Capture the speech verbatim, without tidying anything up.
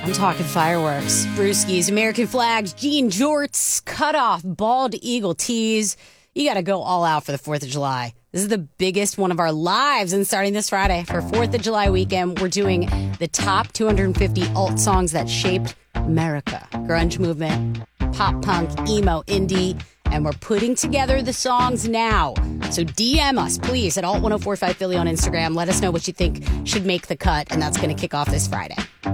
I'm talking fireworks, brewskis, American flags, jean jorts, cut off, bald eagle tees. You got to go all out for the fourth of July. This is the biggest one of our lives, and starting this Friday for fourth of July weekend, we're doing the top two hundred fifty alt songs that shaped America. Grunge movement, pop punk, emo, indie, and we're putting together the songs now. So D M us, please, at alt ten forty-five Philly on Instagram. Let us know what you think should make the cut, and that's going to kick off this Friday.